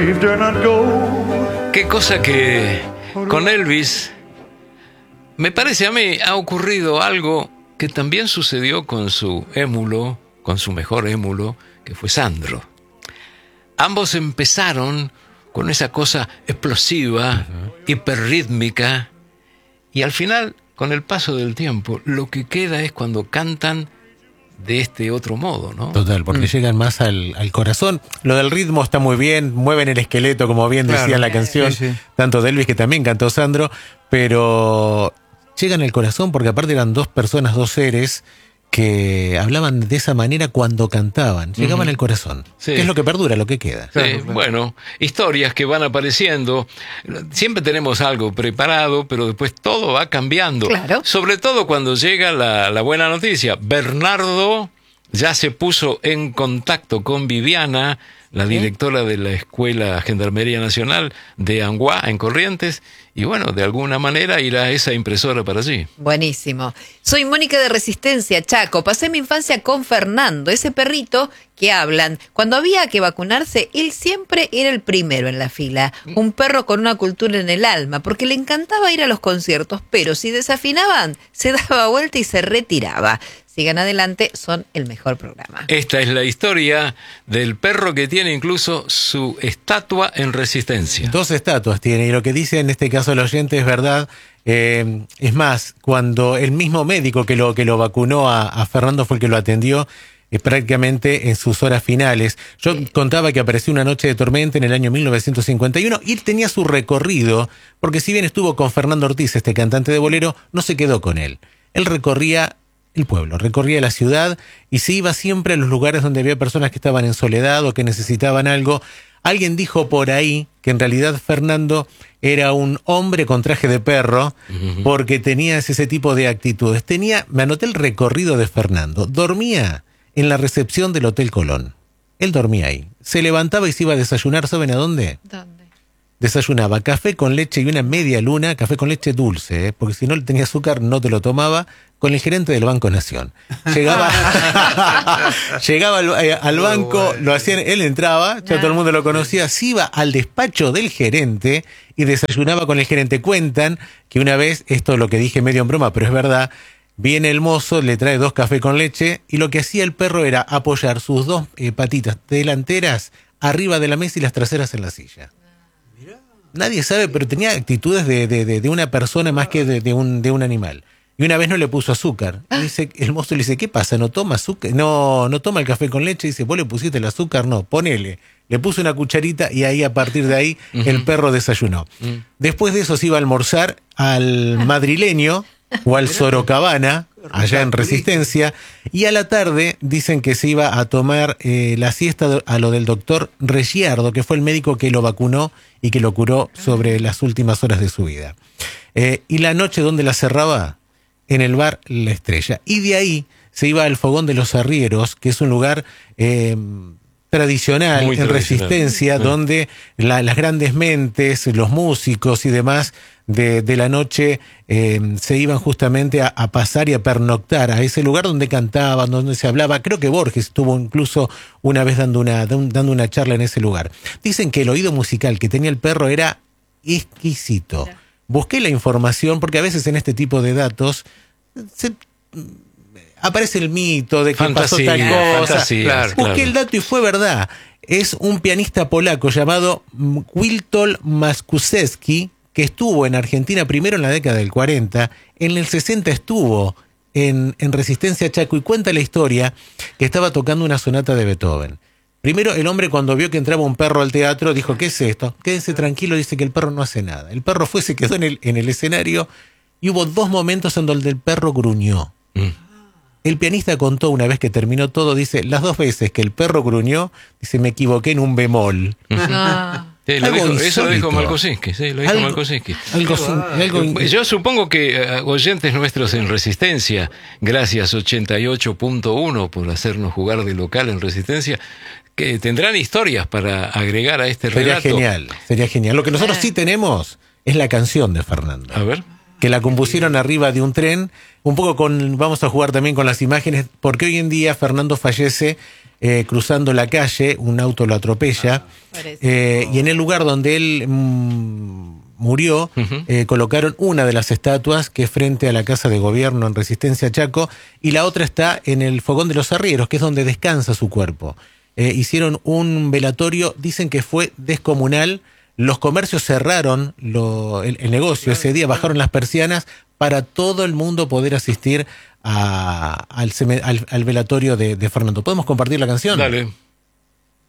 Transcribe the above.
Qué cosa que con Elvis, me parece a mí, ha ocurrido algo que también sucedió con su émulo, con su mejor émulo, que fue Sandro. Ambos empezaron con esa cosa explosiva, hiperrítmica, y al final, con el paso del tiempo, lo que queda es cuando cantan de este otro modo, ¿no? Total, porque llegan más al corazón. Lo del ritmo está muy bien, mueven el esqueleto, como bien decía en la canción, sí. Tanto de Elvis, que también cantó Sandro, pero llegan al corazón porque aparte eran dos personas, dos seres que hablaban de esa manera cuando cantaban, llegaban al corazón, sí. Que es lo que perdura, lo que queda. Sí, bueno, historias que van apareciendo, siempre tenemos algo preparado, pero después todo va cambiando, claro. Sobre todo cuando llega la buena noticia. Bernardo ya se puso en contacto con Viviana, la directora de la Escuela Gendarmería Nacional de Anguá, en Corrientes, y bueno, de alguna manera irá esa impresora para allí. Buenísimo. Soy Mónica de Resistencia, Chaco. Pasé mi infancia con Fernando, ese perrito que hablan. Cuando había que vacunarse, él siempre era el primero en la fila. Un perro con una cultura en el alma, porque le encantaba ir a los conciertos, pero si desafinaban, se daba vuelta y se retiraba. Sigan adelante, son el mejor programa. Esta es la historia del perro que tiene incluso su estatua en Resistencia. 2 estatuas tiene, y lo que dice en este caso el oyente es verdad. Es más, cuando el mismo médico que lo vacunó a Fernando fue el que lo atendió, prácticamente en sus horas finales. Yo contaba que apareció una noche de tormenta en el año 1951 y él tenía su recorrido, porque si bien estuvo con Fernando Ortiz, este cantante de bolero, no se quedó con él. Él recorría el pueblo, recorría la ciudad y se iba siempre a los lugares donde había personas que estaban en soledad o que necesitaban algo. Alguien dijo por ahí que en realidad Fernando era un hombre con traje de perro porque tenía ese tipo de actitudes. Me anoté el recorrido de Fernando. Dormía en la recepción del Hotel Colón. Él dormía ahí. Se levantaba y se iba a desayunar. ¿Saben a dónde? ¿Dónde? Desayunaba café con leche y una media luna, café con leche dulce, porque si no le tenía azúcar no te lo tomaba, con el gerente del Banco Nación. Llegaba al banco, lo hacían, él entraba, ya todo el mundo lo conocía, se iba al despacho del gerente y desayunaba con el gerente. Cuentan que una vez, esto es lo que dije medio en broma, pero es verdad, viene el mozo, le trae 2 cafés con leche y lo que hacía el perro era apoyar sus 2 patitas delanteras arriba de la mesa y las traseras en la silla. Nadie sabe, pero tenía actitudes de una persona más que de un animal. Y una vez no le puso azúcar. El mozo le dice, ¿qué pasa? ¿No toma azúcar? No toma el café con leche. Dice, ¿vos le pusiste el azúcar? No, ponele. Le puso una cucharita y ahí a partir de ahí el perro desayunó. Después de eso se iba a almorzar al Madrileño o al Sorocabana, allá en Resistencia, y a la tarde dicen que se iba a tomar la siesta a lo del doctor Reggiardo, que fue el médico que lo vacunó y que lo curó sobre las últimas horas de su vida. Y la noche, ¿dónde la cerraba? En el bar La Estrella. Y de ahí se iba al Fogón de los Arrieros, que es un lugar tradicional en Resistencia, donde las grandes mentes, los músicos y demás de la noche se iban justamente a pasar y a pernoctar a ese lugar donde cantaban, donde se hablaba. Creo que Borges estuvo incluso una vez dando una charla en ese lugar. Dicen que el oído musical que tenía el perro era exquisito. Busqué la información porque a veces en este tipo de datos aparece el mito de que pasó tal cosa. Busqué el dato y fue verdad. Es un pianista polaco llamado Witold Maskuszewski, que estuvo en Argentina primero en la década del 40, en el 60 estuvo en Resistencia Chaco y cuenta la historia que estaba tocando una sonata de Beethoven. Primero el hombre cuando vio que entraba un perro al teatro dijo, ¿qué es esto? Quédense tranquilo, dice que el perro no hace nada. El perro se quedó en el escenario y hubo 2 momentos en donde el perro gruñó. El pianista contó una vez que terminó todo, dice, las 2 veces que el perro gruñó, dice, me equivoqué en un bemol. Eso lo dijo Malkosinski, Yo supongo que oyentes nuestros en Resistencia, gracias 88.1 por hacernos jugar de local en Resistencia, que tendrán historias para agregar a este relato. Sería genial. Lo que nosotros sí tenemos es la canción de Fernando. A ver. Que la compusieron arriba de un tren, un poco vamos a jugar también con las imágenes, porque hoy en día Fernando fallece cruzando la calle, un auto lo atropella, y en el lugar donde él murió, colocaron una de las estatuas que es frente a la Casa de Gobierno en Resistencia Chaco, y la otra está en el Fogón de los Arrieros, que es donde descansa su cuerpo. Hicieron un velatorio, dicen que fue descomunal. Los comercios cerraron el negocio ese día, bajaron las persianas para todo el mundo poder asistir al velatorio de Fernando. ¿Podemos compartir la canción? Dale.